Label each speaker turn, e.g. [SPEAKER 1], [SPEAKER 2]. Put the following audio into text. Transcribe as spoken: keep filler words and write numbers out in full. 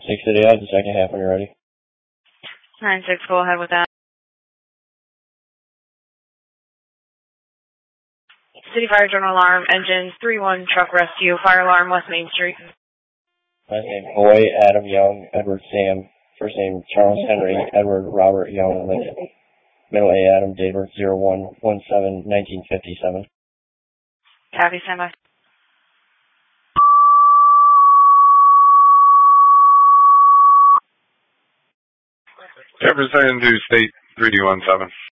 [SPEAKER 1] six City, I have the second half when you're ready.
[SPEAKER 2] nine six, go ahead with that. City Fire General Alarm, engine three one, truck rescue, fire alarm, West Main Street.
[SPEAKER 1] Last name, Boy, Adam Young, Edward Sam. First name, Charles Henry, Edward Robert Young, Lincoln. Middle A, Adam, date birth zero one one seven nineteen fifty-seven.
[SPEAKER 2] Copy, stand by.
[SPEAKER 3] Jefferson to State three one seven.